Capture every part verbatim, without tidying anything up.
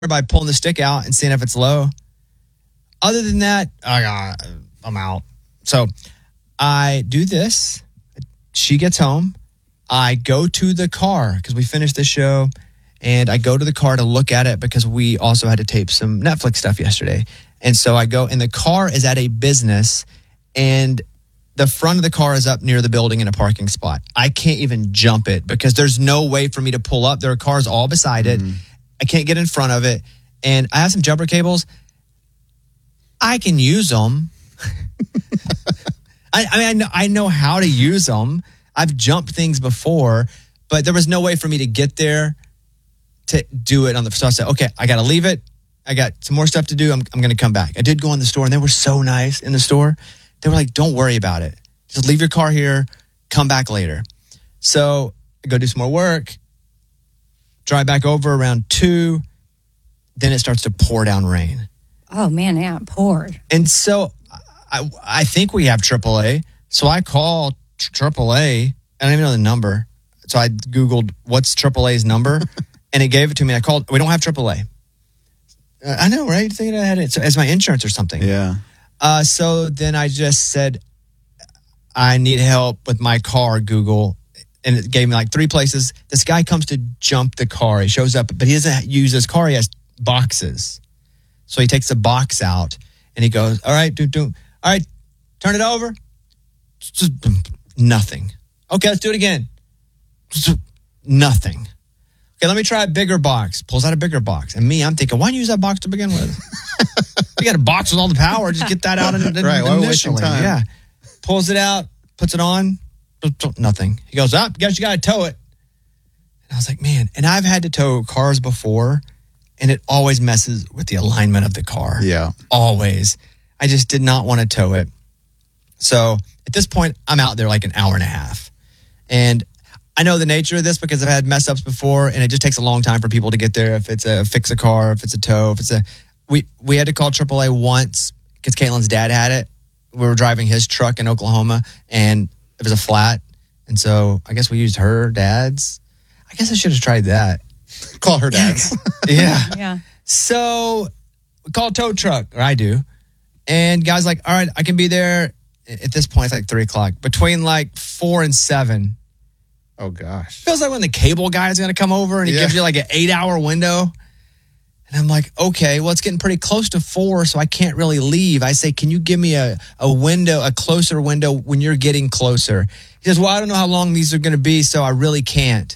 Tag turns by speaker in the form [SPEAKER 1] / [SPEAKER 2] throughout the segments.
[SPEAKER 1] by pulling the stick out and seeing if it's low. Other than that, I got, I'm out. So I do this. She gets home. I go to the car because we finished the show, and I go to the car to look at it because we also had to tape some Netflix stuff yesterday. And so I go, and the car is at a business, and the front of the car is up near the building in a parking spot. I can't even jump it because there's no way for me to pull up. There are cars all beside it. Mm. I can't get in front of it. And I have some jumper cables. I can use them. I, I mean, I know, I know how to use them. I've jumped things before, but there was no way for me to get there to do it on the. So I said, okay, I got to leave it. I got some more stuff to do. I'm, I'm going to come back. I did go in the store, and they were so nice in the store. They were like, don't worry about it. Just leave your car here. Come back later. So I go do some more work. Drive back over around two. Then it starts to pour down rain.
[SPEAKER 2] Oh, man, yeah, it poured.
[SPEAKER 1] And so I, I think we have triple A. So I call triple A. I don't even know the number. So I Googled what's triple A's number, and it gave it to me. I called. We don't have triple A. Uh, I know, right? Thinking I had it so, as my insurance or something.
[SPEAKER 3] Yeah.
[SPEAKER 1] Uh, so then I just said, I need help with my car, Google. And it gave me like three places. This guy comes to jump the car. He shows up, but he doesn't use his car. He has boxes. So he takes the box out and he goes, all right, do, do, all right, turn it over. Just nothing. Okay, let's do it again. Just nothing. Okay, let me try a bigger box. Pulls out a bigger box. And me, I'm thinking, why don't you use that box to begin with? You got a box with all the power. Just get that out in, in,
[SPEAKER 3] right,
[SPEAKER 1] initially. Time. Yeah. Pulls it out, puts it on. Nothing. He goes, up, oh, guess you got to tow it. And I was like, man, and I've had to tow cars before, and it always messes with the alignment of the car.
[SPEAKER 3] Yeah.
[SPEAKER 1] Always. I just did not want to tow it. So at this point, I'm out there like an hour and a half. And I know the nature of this because I've had mess ups before, and it just takes a long time for people to get there. If it's a fix a car, if it's a tow, if it's a, we, we had to call triple A once because Caitlin's dad had it. We were driving his truck in Oklahoma, and it was a flat. And so I guess we used her dad's. I guess I should have tried that.
[SPEAKER 3] Call her dad's.
[SPEAKER 1] Yeah.
[SPEAKER 2] Yeah.
[SPEAKER 1] So we call a tow truck, or I do. And guy's like, all right, I can be there. At this point, it's like three o'clock. Between like four and seven.
[SPEAKER 3] Oh, gosh.
[SPEAKER 1] Feels like when the cable guy is going to come over and he yeah. gives you like an eight hour window. And I'm like, okay, well, it's getting pretty close to four, so I can't really leave. I say, can you give me a, a window, a closer window when you're getting closer? He says, well, I don't know how long these are going to be, so I really can't.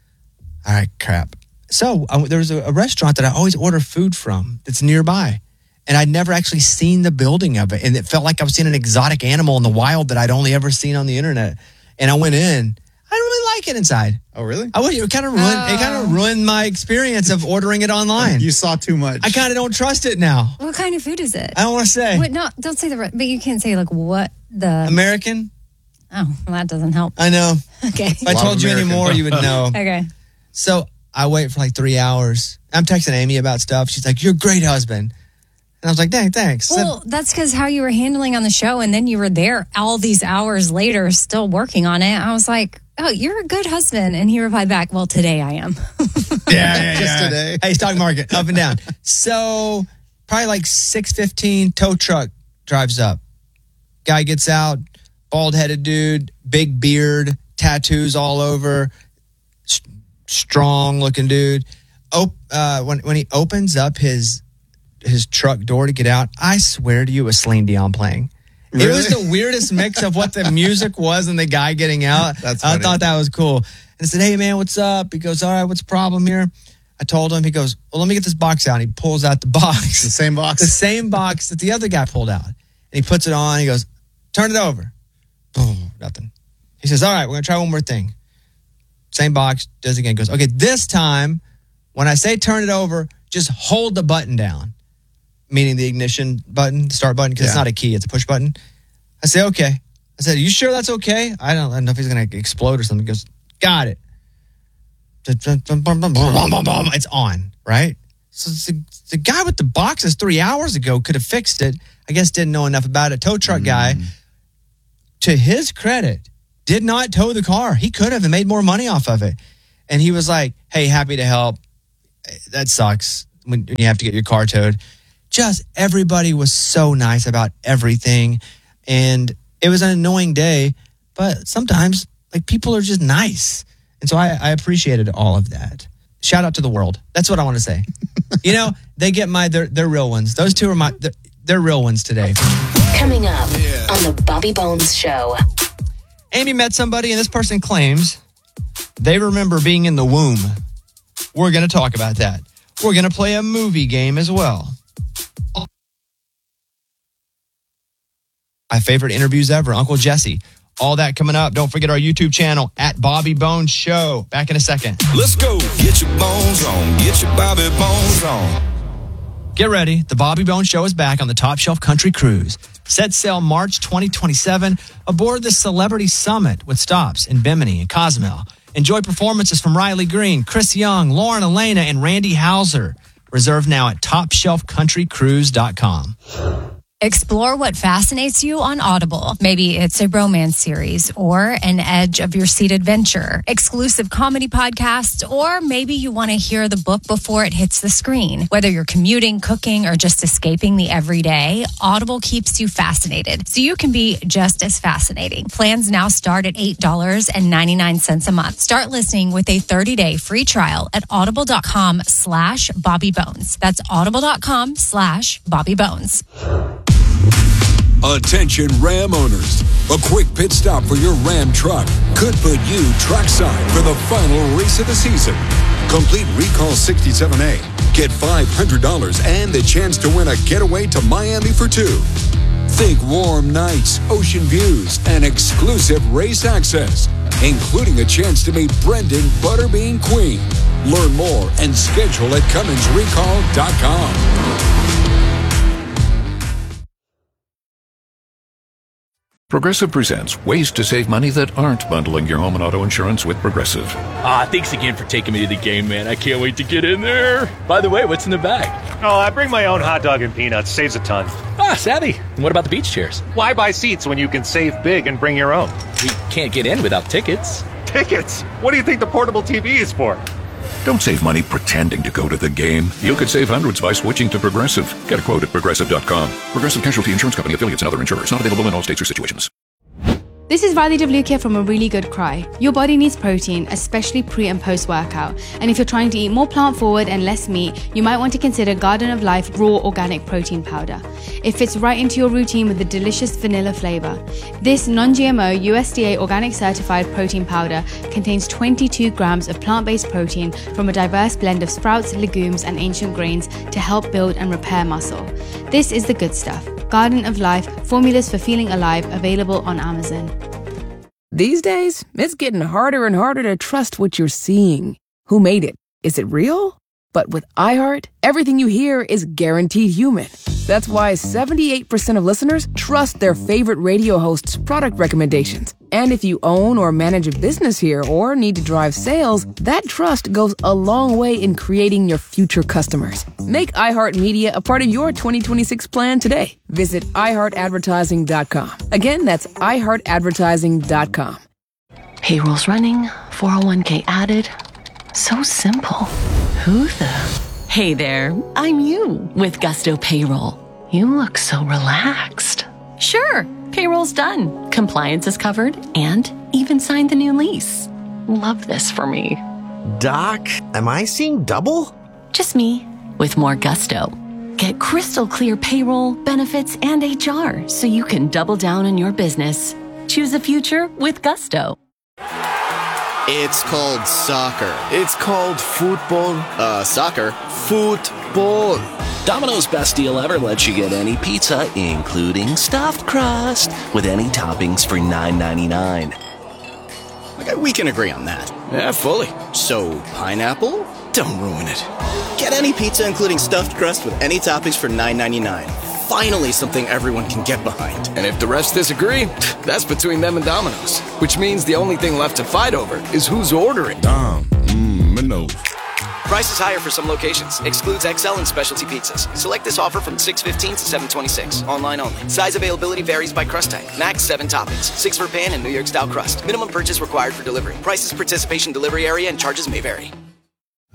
[SPEAKER 1] All right, crap. So I, there's a, a restaurant that I always order food from that's nearby. And I'd never actually seen the building of it. And it felt like I was seeing an exotic animal in the wild that I'd only ever seen on the internet. And I went in. I didn't really like it inside.
[SPEAKER 3] Oh, really?
[SPEAKER 1] I it kind of ruined. Oh. It kind of ruined my experience of ordering it online.
[SPEAKER 3] You saw too much.
[SPEAKER 1] I kind of don't trust it now.
[SPEAKER 2] What kind of food is it?
[SPEAKER 1] I don't want to say.
[SPEAKER 2] Wait, no, don't say the. But you can't say like what the
[SPEAKER 1] American.
[SPEAKER 2] Oh, well, that doesn't help.
[SPEAKER 1] I know.
[SPEAKER 2] Okay.
[SPEAKER 1] If I told you any more, you would know.
[SPEAKER 2] Okay.
[SPEAKER 1] So I wait for like three hours. I'm texting Amy about stuff. She's like, "You're a great husband." And I was like, dang, thanks.
[SPEAKER 2] Well, that's because how you were handling on the show, and then you were there all these hours later still working on it. I was like, oh, you're a good husband. And he replied back, well, today I am.
[SPEAKER 1] yeah, yeah,
[SPEAKER 3] Just
[SPEAKER 1] yeah.
[SPEAKER 3] today.
[SPEAKER 1] Hey, stock market, up and down. So probably like six fifteen, tow truck drives up. Guy gets out, bald-headed dude, big beard, tattoos all over, st- strong-looking dude. Op- uh, when, when he opens up his... his truck door to get out, I swear to you, it was Celine Dion playing. Really? It was the weirdest mix of what the music was and the guy getting out.
[SPEAKER 3] That's
[SPEAKER 1] I
[SPEAKER 3] funny.
[SPEAKER 1] thought that was cool. And I said, hey, man, what's up? He goes, all right, what's the problem here? I told him. He goes, well, let me get this box out. And he pulls out the box.
[SPEAKER 3] The same box?
[SPEAKER 1] The same box that the other guy pulled out. And he puts it on. He goes, turn it over. Boom, nothing. He says, all right, we're going to try one more thing. Same box, does it again. Goes, okay, this time, when I say turn it over, just hold the button down. Meaning the ignition button, the start button, because yeah. it's not a key, it's a push button. I say, okay. I said, are you sure that's okay? I don't, I don't know if he's going to explode or something. He goes, got it. It's on, right? So the, the guy with the boxes three hours ago could have fixed it. I guess didn't know enough about it. Tow truck mm. guy, to his credit, did not tow the car. He could have and made more money off of it. And he was like, hey, happy to help. That sucks. when you have to get your car towed. Just everybody was so nice about everything. And it was an annoying day, but sometimes like people are just nice. And so I, I appreciated all of that. Shout out to the world. That's what I want to say. You know, they get my, they're, they're real ones. Those two are my, they're, they're real ones today.
[SPEAKER 4] Coming up yeah. on the Bobby Bones Show.
[SPEAKER 1] Amy met somebody and this person claims they remember being in the womb. We're going to talk about that. We're going to play a movie game as well. My favorite interviews ever, Uncle Jesse. All that coming up. Don't forget our YouTube channel at Bobby Bones Show. Back in a second.
[SPEAKER 5] Let's go. Get your bones on. Get your Bobby Bones on.
[SPEAKER 1] Get ready. The Bobby Bones Show is back on the Top Shelf Country Cruise. Set sail March twenty twenty-seven aboard the Celebrity Summit with stops in Bimini and Cozumel. Enjoy performances from Riley Green, Chris Young, Lauren Elena, and Randy Hauser. Reserve now at top shelf country cruise dot com.
[SPEAKER 2] Explore what fascinates you on Audible. Maybe it's a romance series or an edge of your seat adventure, exclusive comedy podcasts, or maybe you want to hear the book before it hits the screen. Whether you're commuting, cooking, or just escaping the everyday, Audible keeps you fascinated, so you can be just as fascinating. Plans now start at eight dollars and ninety-nine cents a month. Start listening with a thirty-day free trial at audible.com slash Bobby Bones. That's audible.com slash Bobby Bones.
[SPEAKER 6] Attention Ram owners. A quick pit stop for your Ram truck could put you trackside for the final race of the season. Complete Recall sixty-seven A. Get five hundred dollars and the chance to win a getaway to Miami for two. Think warm nights, ocean views, and exclusive race access, including a chance to meet Brendan Butterbean Queen. Learn more and schedule at Cummins Recall dot com.
[SPEAKER 7] Progressive presents ways to save money that aren't bundling your home and auto insurance with Progressive.
[SPEAKER 8] Ah, thanks again for taking me to the game, man. I can't wait to get in there. By the way, what's in the bag?
[SPEAKER 9] Oh, I bring my own hot dog and peanuts. Saves a ton.
[SPEAKER 8] Ah, savvy. And what about the beach chairs?
[SPEAKER 9] Why buy seats when you can save big and bring your own?
[SPEAKER 8] We can't get in without tickets.
[SPEAKER 9] Tickets? What do you think the portable T V is for?
[SPEAKER 7] Don't save money pretending to go to the game. You could save hundreds by switching to Progressive. Get a quote at progressive dot com. Progressive Casualty Insurance Company, affiliates, and other insurers. Not available in all states or situations.
[SPEAKER 10] This is Riley Devlukia from A Really Good Cry. Your body needs protein, especially pre and post workout. And if you're trying to eat more plant forward and less meat, you might want to consider Garden of Life Raw Organic Protein Powder. It fits right into your routine with a delicious vanilla flavor. This non-G M O U S D A organic certified protein powder contains twenty-two grams of plant-based protein from a diverse blend of sprouts, legumes, and ancient grains to help build and repair muscle. This is the good stuff. Garden of Life, formulas for feeling alive, available on Amazon.
[SPEAKER 11] These days, it's getting harder and harder to trust what you're seeing. Who made it? Is it real? But with iHeart, everything you hear is guaranteed human. That's why seventy-eight percent of listeners trust their favorite radio host's product recommendations. And if you own or manage a business here or need to drive sales, that trust goes a long way in creating your future customers. Make iHeartMedia a part of your twenty twenty-six plan today. Visit i heart advertising dot com. Again, that's i heart advertising dot com.
[SPEAKER 4] Payroll's running, four oh one k added. So simple. Who the? Hey there, I'm you with Gusto Payroll. You look so relaxed. Sure, payroll's done. Compliance is covered and even signed the new lease. Love this for me.
[SPEAKER 12] Doc, am I seeing double?
[SPEAKER 4] Just me with more gusto. Get crystal clear payroll, benefits, and H R so you can double down on your business. Choose a future with Gusto.
[SPEAKER 13] It's called soccer. It's called football. Uh, soccer. Football.
[SPEAKER 14] Domino's Best Deal Ever lets you get any pizza, including stuffed crust, with any toppings for nine ninety-nine.
[SPEAKER 13] Okay, we can agree on that.
[SPEAKER 14] Yeah, fully.
[SPEAKER 13] So, pineapple? Don't ruin it. Get any pizza, including stuffed crust, with any toppings for nine ninety-nine. Finally, something everyone can get behind.
[SPEAKER 15] And if the rest disagree, that's between them and Domino's. Which means the only thing left to fight over is who's ordering.
[SPEAKER 5] Dom, mmm, no.
[SPEAKER 16] Price is higher for some locations. Excludes X L and specialty pizzas. Select this offer from six fifteen to seven twenty-six. Online only. Size availability varies by crust type. Max seven toppings. Six for pan and New York style crust. Minimum purchase required for delivery. Prices, participation, delivery area, and charges may vary.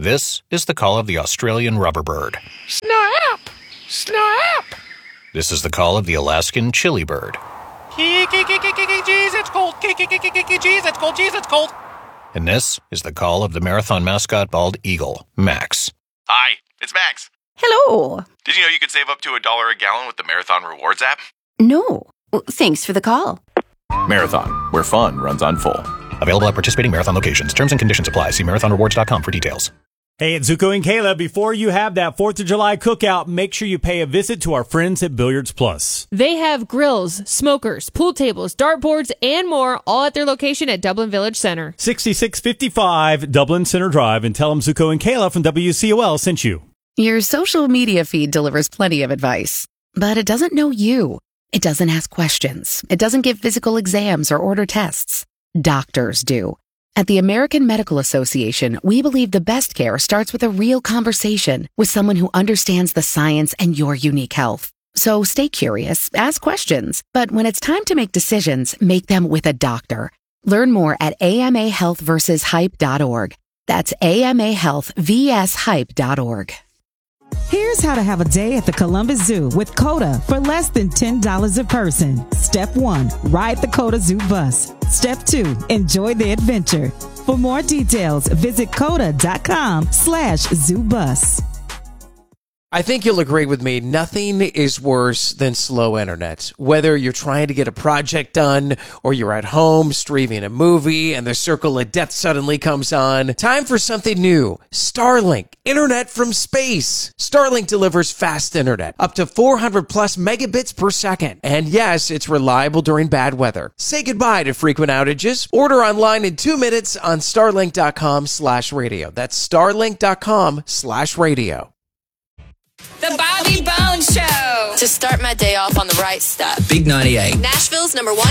[SPEAKER 17] This is the call of the Australian rubber bird.
[SPEAKER 18] Snap! Snap!
[SPEAKER 17] This is the call of the Alaskan chili bird.
[SPEAKER 18] Jeez, it's cold. Jeez, it's cold. Jeez, it's cold.
[SPEAKER 17] And this is the call of the marathon mascot bald eagle, Max.
[SPEAKER 19] Hi, it's Max.
[SPEAKER 20] Hello.
[SPEAKER 19] Did you know you could save up to a dollar a gallon with the Marathon Rewards app?
[SPEAKER 20] No. Well, thanks for the call.
[SPEAKER 17] Marathon, where fun runs on full. Available at participating Marathon locations. Terms and conditions apply. See marathon rewards dot com for details.
[SPEAKER 21] Hey, it's Zuko and Kayla. Before you have that fourth of July cookout, make sure you pay a visit to our friends at Billiards Plus.
[SPEAKER 22] They have grills, smokers, pool tables, dartboards, and more, all at their location at Dublin Village Center.
[SPEAKER 21] sixty-six fifty-five Dublin Center Drive, and tell them Zuko and Kayla from W C O L sent you.
[SPEAKER 23] Your social media feed delivers plenty of advice, but it doesn't know you. It doesn't ask questions. It doesn't give physical exams or order tests. Doctors do. At the American Medical Association, we believe the best care starts with a real conversation with someone who understands the science and your unique health. So stay curious, ask questions, but when it's time to make decisions, make them with a doctor. Learn more at A M A health versus hype dot org. That's A M A health versus hype dot org.
[SPEAKER 24] Here's how to have a day at the Columbus Zoo with CODA for less than ten dollars a person. Step one, ride the CODA Zoo bus. Step two, enjoy the adventure. For more details, visit coda.com slash zoo bus.
[SPEAKER 25] I think you'll agree with me, nothing is worse than slow internet. Whether you're trying to get a project done or you're at home streaming a movie and the circle of death suddenly comes on, time for something new. Starlink, internet from space. Starlink delivers fast internet, up to four hundred plus megabits per second. And yes, it's reliable during bad weather. Say goodbye to frequent outages. Order online in two minutes on starlink.com slash radio. That's starlink.com slash radio.
[SPEAKER 26] The Bobby Bones Show. To start my day off on the right stuff.
[SPEAKER 27] Big ninety-eight.
[SPEAKER 26] Nashville's number one